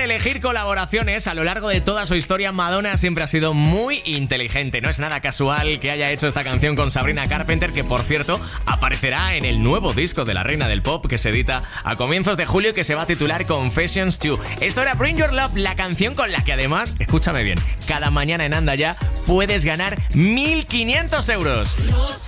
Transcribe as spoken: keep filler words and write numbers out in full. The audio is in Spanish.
elegir colaboraciones, a lo largo de toda su historia, Madonna siempre ha sido muy inteligente. No es nada casual que haya hecho esta canción con Sabrina Carpenter, que por cierto aparecerá en el nuevo disco de la reina del pop que se edita a comienzos de julio, que se va a titular Confessions dos. Esto era Bring Your Love, la canción con la que además, escúchame bien, cada mañana en Anda Ya puedes ganar mil quinientos euros.